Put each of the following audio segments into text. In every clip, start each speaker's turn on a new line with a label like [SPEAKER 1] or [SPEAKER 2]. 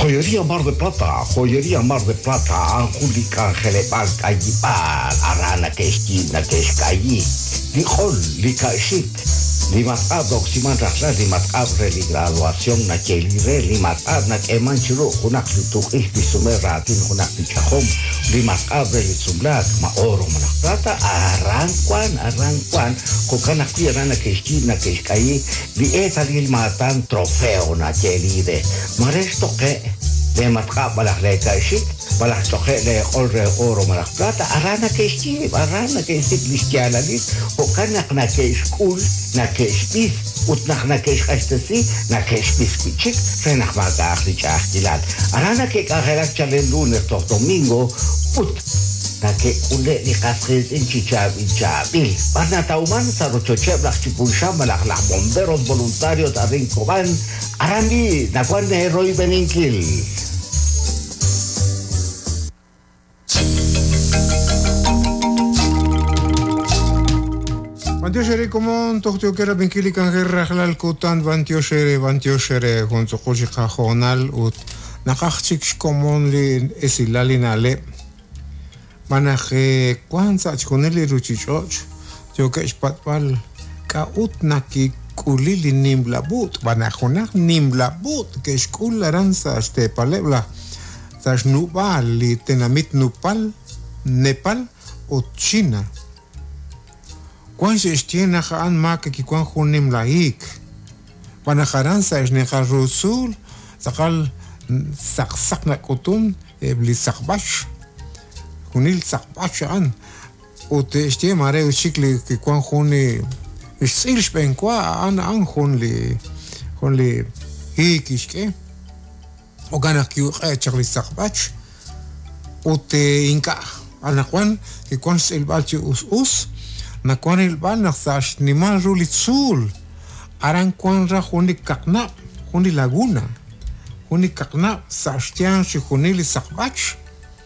[SPEAKER 1] Joyería Mar de Plata, Joyería Mar de Plata, Angélica, Angelebal, Cayipal, Arana, Kestina, Kescayi, Lijol, Likashik, Limatab, Oximan Rasla, Limatab, Religraduación, Nakelire, Limatab, Nakemanchiro, Hunak, Lutukis, Bisumeratin, Hunak, Nichahom, Limatab, Relisumlak, Maoro, Manakplata, Arranquan, Kokanak, Arana, Kestina, Keskayi, Lieta, Lilmatan, Trofeo, Nakelire, Maresto que le matcaba las lecaishik, para las tojeles oro malas plata, arana que estic listialalit, o canak na que school, na que spis, utnak na que estesi, na que spiskichik, renach magach lichachtilat, arana que carreras chalen lunes to domingo, na que ule ni casres en chichabil, para tauman sa rochoche blach chipulsham las bomberos voluntarios a Rincoban, arami na cuando heroi beninkil.
[SPEAKER 2] Vantioșere comon tohtio kera benkili kanger rahlal kutan vantioșere honzo khoji khonal ut nakachik comon li esilali nale manach kwanza chkoneli ruchichoch jo ke patpal ka ut naki kulili nimblabut banachonach nimblabut ke skul ransa este palebla tas nubal li tenamit nupal Nepal ut China Quan se știe nahan macă ki quan hunim laik. Panaharan sa es neha rusul, sakal sak na kutun ebli sakbash. Hunil sakbash an. O te știe mare ucicli ki quan huni isilsh ben qua an hunli hikishke. O gana ki chakli sakbash. O te inka anaquan ki quan silbalchi us na quan il bal na sash ni man rulitzul aran quan ra huni kakna huni laguna huni kakna sashtian shi huni li sakbach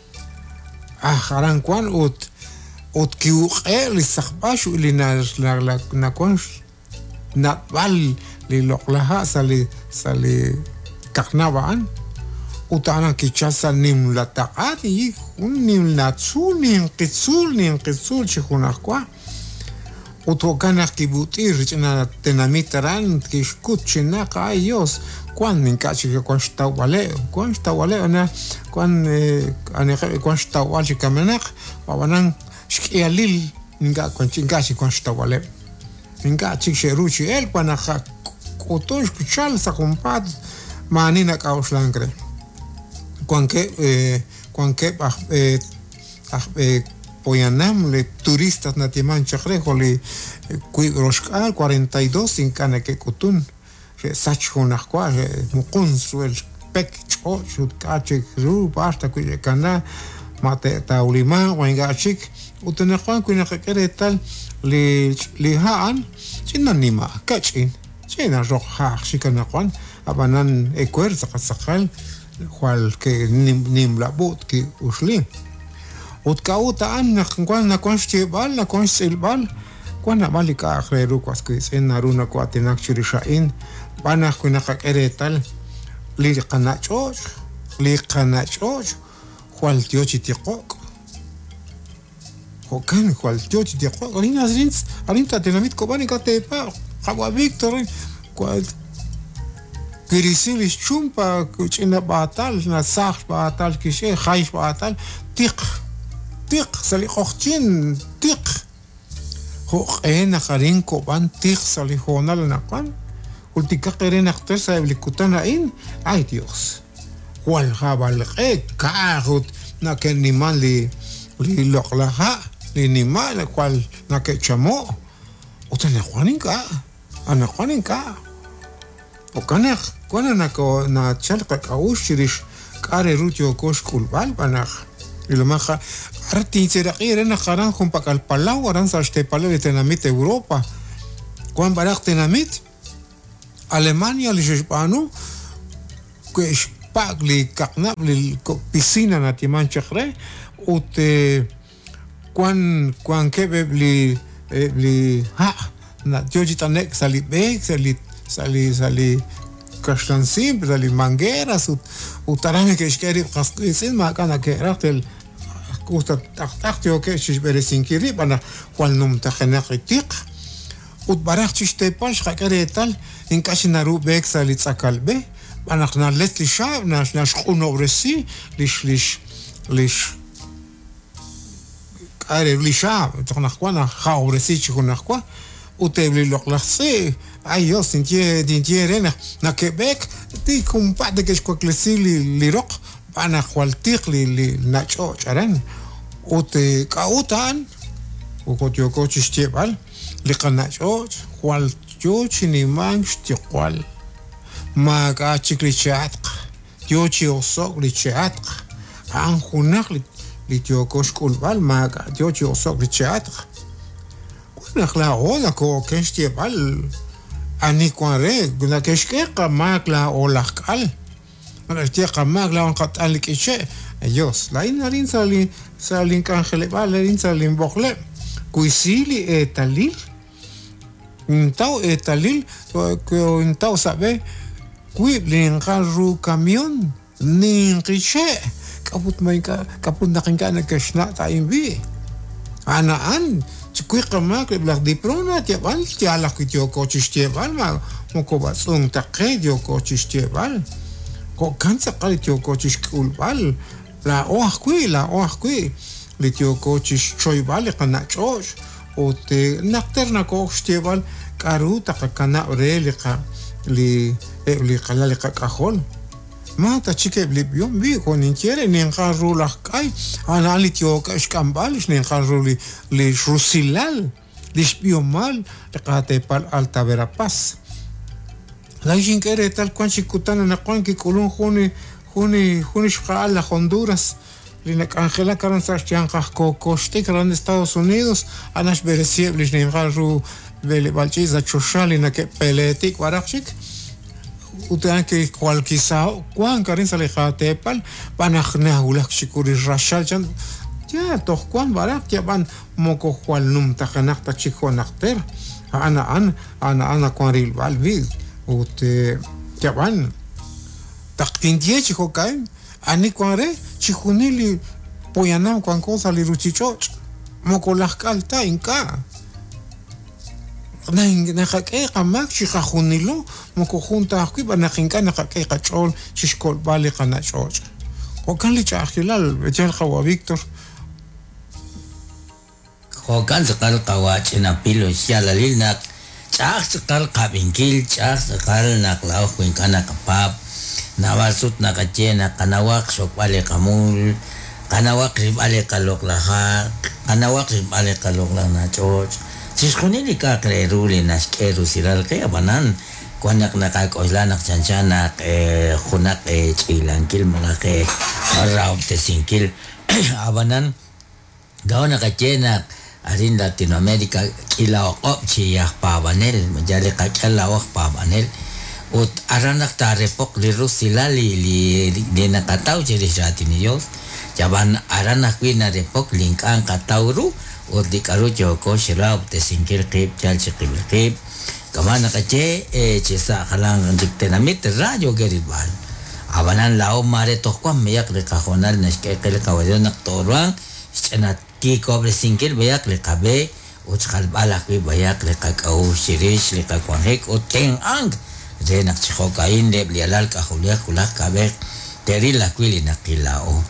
[SPEAKER 2] aran quan ot kiu li sakbach li na quan na bal li loklaha sali kakna baan utana ki chasa nim la taati nim natsul nim qitsul shi hunaqwa Utoganak kibutir na tenamitaran kishkut chinaka ayos quan ninkachi quan stawale ana quan stawali kamenak wanan shkialil ninga quan chingachi quan stawale ningachi sheruchi el panaha otosh kuchal sa compad manina kauslangre quan que Poyanam le turistas natiman chakrejo le roshkal 42 sin kana que kutun sach honakwa mukun suel pek cho shut kache ru basta que kana mate taulima wanga chik utenakwan kuna kere tal li haan sinanima kachin sina roha shikana kwan abanan ekwer sakal cual que nim la bot que usli Utkauta an na konstibal na konsilbal kwana malika akhreru kwaskis en naruna kwatinak chirishain bana kuna kakeretal li qanachoch kwal tiochi tiqok hokan kwal tiochi tiqok alina zrins alinta tenamit kobani katepa hawa victor kwal kirisilis chumpa kuchina batal na sakh batal kishe khaish batal tiq sali khochtin tiq ho ena kharin koban tiq sali honal naqan ultika qeren akhtar saib likutana in ay dios wal habal kagut na ken niman li loqlaha li niman kwal na ke chamo utana khwaninka ana khwaninka okana na chalqa kaushirish kare rutio koshkul bal banakh ilmaha arti seraqir na kharan khum pakal palau aran sa este palau de tenamit Europa quan barak tenamit Alemania li jespanu que spagli kakna li piscina natiman chakre ut quan kebe li ha na jojitanek sali kaslan simple li mangueras utarame que shkeri qasqisin ma kana que raqtel kusta taqtio que shibere sinkiri bana wal num taxnaqtiq ut baraq chistepal shqaretal in kashinaru beksa li tsakalbe bana khna letli sha nash qunogresi lish are lisha tqnaqwana khawresi chqnaqwa utebli loqlaxsi ayo sintiere na Quebec ti compade que squaklesi li roq bana khwaltiq li nacho charan ute kautan ukotio kochistebal li qanacho khwal jochini mangstiqwal ma ka chiklichat yochi osok li chat an khunaq li tiokosh kulbal ma ka yochi osok li chat nakhla ola ko kestebal ani kware guna keshka makla olakal ana tiqa makla on qat alikiche ayos la inarin salin kangelebal lain salin bokle kuisili etalil etalil ko intau sabe kui blin qaru camion nin qiche kaput nakinka keshna taimbi ana an kui qamak blaq diprona tiabal tialaq kitio kochistebal ma mokoba sung taqedio kochistebal ko kansa qalitio kochishkulbal la oaqui litio kochish choybal qanachosh o te naqterna kochistebal karu taqakana oreliqa li qalali qaqahol ما تشيكي بليبيوم بي كون انتيري ننقارو لحكاي انا لتيو كاشكامبالش ننقارو لي شروسيلال ليش بيومال لقاتي بال التا فيراباس لا ينكري تال كون شيكوتانا نقون كي كولون خوني شقال لا هندوراس لينك انجيلا كارنساش تيانقاخ كوشتي كران ستادوس اونيدوس اناش بريسيبلش ننقارو بالتشيزا تشوشالي نك بيليتيك وراخشيك utan que cualquiera cuan karin salihate pal panakhna ulak shikuri rashal chan ya toh cuan barak ya ban moko kwal num takhanak ta chiko nakter ana kwanril balbi ut ya ban taktin die chiko kain ani kwanre chikunili poyanam kwan cosa li ruchichoch moko lakalta inka نخاكي قماك شي خونيلو مكو خونتا اخكي بنخينكا نخاكي قچول شيشكول بالي قناچوج وكان لي تاخيلال بتل قوا فيكتور
[SPEAKER 3] وكان سقال قواچنا بيلو شالالينا چاخ سقال قابينكيل چاخ سقال نقلاو كوين كانا قباب نواسوت نقچينا قناواق شوكوالي قمول قناواق ريبالي قلوق لها قناواق ريبالي قلوق لنا چوج Siskunili ka kreruli nas keru siral kaya banan kuanak nakakosla nakchansana hunak chilangkil mga ke raub te singkil abanan gaw nakachena arin Latinoamerica kilaw op chiyah pabanel majali ka kilaw pabanel ut aranak tarepok li rusilali li nakataw chiri ratiniyos jaban aranak wina repok lingkang katawru o di karucho ko shirab te singkil qib chal chiqib qib kamana kache chesa khalang diktenamit rajo geribal abanan lao mare tohko meyak le kajonal nashke qel kawayo naktorwang chana ki kobre singkil bayak le kabe uchkhal balak bi bayak le kakau shirish le kakwanhek o teng ang re nakchho kain le blialal ka khulia kulak kabe teri la kwili nakilao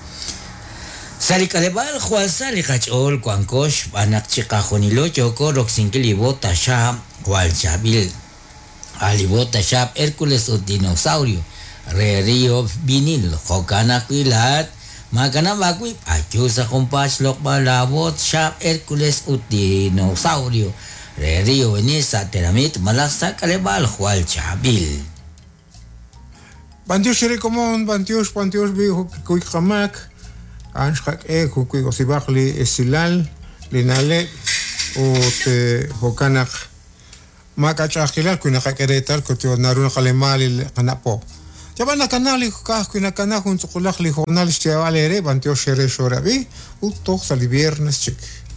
[SPEAKER 3] Salikalebal Juanza Likachol Kuankosh Anak Chikahonilo Choko Roxinkilibo Tashab Hualchabil Alibo Tashab Hércules o dinosaurio Río Vinil Jokana Quilat Magana Bagui Ayusa Compash Lokbalabot Shab Hércules o dinosaurio Río Venisa Teramit Malasa Kalebal Hualchabil
[SPEAKER 2] Bantios Sherekomon Bantios Bi Kuikamak Anshak kuki osibak li esilal linale ut hokanak makachakilal kuna kakeretal kutio naruna kalemal kanapo jabana kanali ka kuna kana kun tsukulak li jornal shtiawale re bantio shere shorabi ut tok sal viernes chik